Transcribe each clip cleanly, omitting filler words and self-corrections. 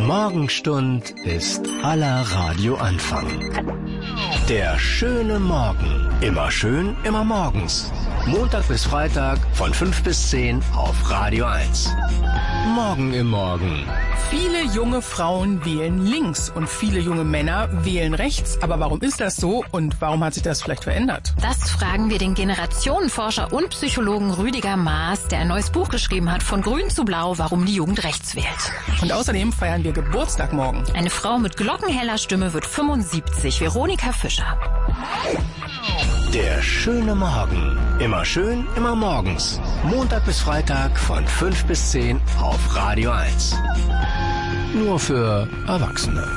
Morgenstund ist aller Radioanfang. Der schöne Morgen. Immer schön, immer morgens. Montag bis Freitag von 5 bis 10 auf Radio 1. Morgen im Morgen. Viele junge Frauen wählen links und viele junge Männer wählen rechts. Aber warum ist das so und warum hat sich das vielleicht verändert? Das fragen wir den Generationenforscher und Psychologen Rüdiger Maas, der ein neues Buch geschrieben hat, Von Grün zu Blau, warum die Jugend rechts wählt. Und außerdem feiern wir Geburtstag morgen. Eine Frau mit glockenheller Stimme wird 75, Veronika Fischer. Der schöne Morgen. Immer schön, immer morgens. Montag bis Freitag von 5 bis 10 auf Radio 1. Nur für Erwachsene.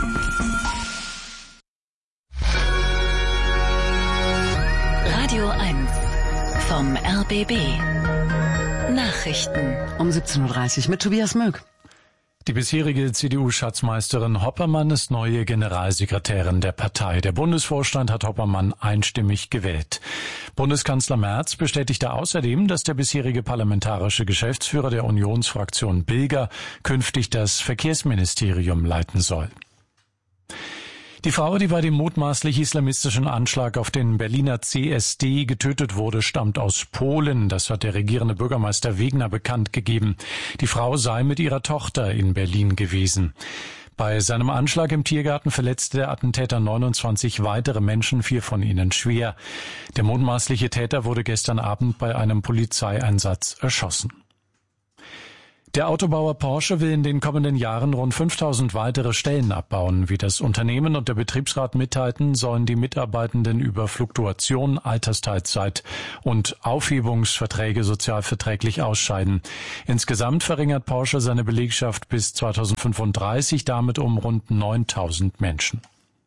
Radio 1 vom RBB. Nachrichten. Um 17.30 Uhr mit Tobias Möck. Die bisherige CDU-Schatzmeisterin Hoppermann ist neue Generalsekretärin der Partei. Der Bundesvorstand hat Hoppermann einstimmig gewählt. Bundeskanzler Merz bestätigte außerdem, dass der bisherige parlamentarische Geschäftsführer der Unionsfraktion Bilger künftig das Verkehrsministerium leiten soll. Die Frau, die bei dem mutmaßlich islamistischen Anschlag auf den Berliner CSD getötet wurde, stammt aus Polen. Das hat der regierende Bürgermeister Wegner bekannt gegeben. Die Frau sei mit ihrer Tochter in Berlin gewesen. Bei seinem Anschlag im Tiergarten verletzte der Attentäter 29 weitere Menschen, 4 von ihnen schwer. Der mutmaßliche Täter wurde gestern Abend bei einem Polizeieinsatz erschossen. Der Autobauer Porsche will in den kommenden Jahren rund 5000 weitere Stellen abbauen. Wie das Unternehmen und der Betriebsrat mitteilten, sollen die Mitarbeitenden über Fluktuation, Altersteilzeit und Aufhebungsverträge sozialverträglich ausscheiden. Insgesamt verringert Porsche seine Belegschaft bis 2035 damit um rund 9000 Menschen.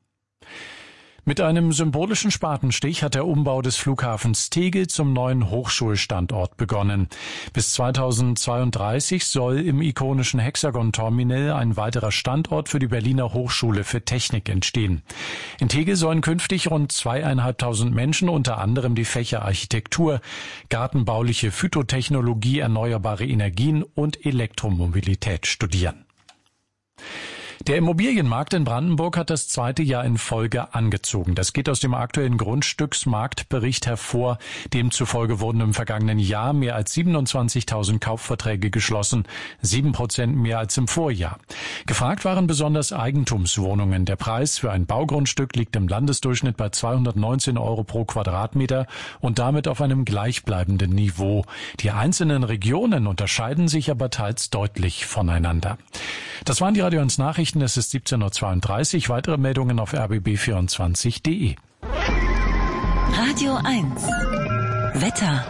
Mit einem symbolischen Spatenstich hat der Umbau des Flughafens Tegel zum neuen Hochschulstandort begonnen. Bis 2032 soll im ikonischen Hexagon-Terminal ein weiterer Standort für die Berliner Hochschule für Technik entstehen. In Tegel sollen künftig rund 2500 Menschen unter anderem die Fächer Architektur, gartenbauliche Phytotechnologie, erneuerbare Energien und Elektromobilität studieren. Der Immobilienmarkt in Brandenburg hat das zweite Jahr in Folge angezogen. Das geht aus dem aktuellen Grundstücksmarktbericht hervor. Demzufolge wurden im vergangenen Jahr mehr als 27.000 Kaufverträge geschlossen, 7% mehr als im Vorjahr. Gefragt waren besonders Eigentumswohnungen. Der Preis für ein Baugrundstück liegt im Landesdurchschnitt bei 219 € pro Quadratmeter und damit auf einem gleichbleibenden Niveau. Die einzelnen Regionen unterscheiden sich aber teils deutlich voneinander. Das waren die Radio 1 Nachrichten. Es ist 17.32 Uhr. Weitere Meldungen auf rbb24.de. Radio 1 Wetter.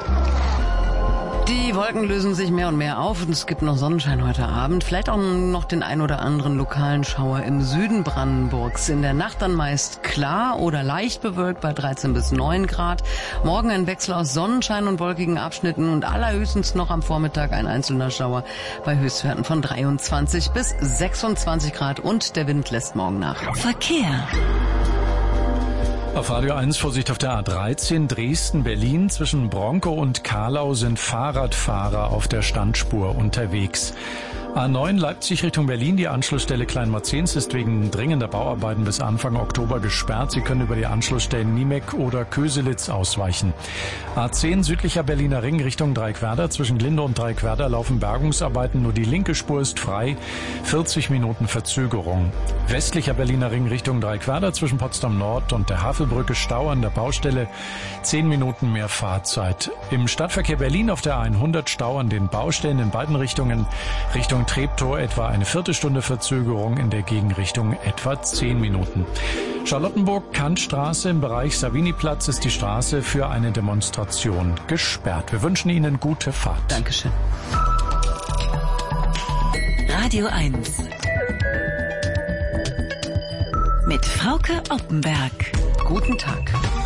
Die Wolken lösen sich mehr und mehr auf und es gibt noch Sonnenschein heute Abend. Vielleicht auch noch den ein oder anderen lokalen Schauer im Süden Brandenburgs. In der Nacht dann meist klar oder leicht bewölkt bei 13 bis 9 Grad. Morgen ein Wechsel aus Sonnenschein und wolkigen Abschnitten und allerhöchstens noch am Vormittag ein einzelner Schauer bei Höchstwerten von 23 bis 26 Grad und der Wind lässt morgen nach. Verkehr. Auf Radio 1 Vorsicht auf der A13 Dresden-Berlin. Zwischen Bronkow und Kahlau sind Fahrradfahrer auf der Standspur unterwegs. A9 Leipzig Richtung Berlin, die Anschlussstelle Kleinmarzens ist wegen dringender Bauarbeiten bis Anfang Oktober gesperrt. Sie können über die Anschlussstellen Niemek oder Köselitz ausweichen. A10 südlicher Berliner Ring Richtung Dreieckwerder. Zwischen Glinde und Dreieckwerder laufen Bergungsarbeiten. Nur die linke Spur ist frei. 40 Minuten Verzögerung. Westlicher Berliner Ring Richtung Dreieckwerder. Zwischen Potsdam Nord und der Havelbrücke Stau an der Baustelle. 10 Minuten mehr Fahrzeit. Im Stadtverkehr Berlin auf der 100 Stau an den Baustellen in beiden Richtungen. Richtung Treptow etwa eine Viertelstunde Verzögerung, in der Gegenrichtung etwa 10 Minuten. Charlottenburg-Kantstraße im Bereich Saviniplatz ist die Straße für eine Demonstration gesperrt. Wir wünschen Ihnen gute Fahrt. Dankeschön. Radio 1 mit Frauke Oppenberg. Guten Tag.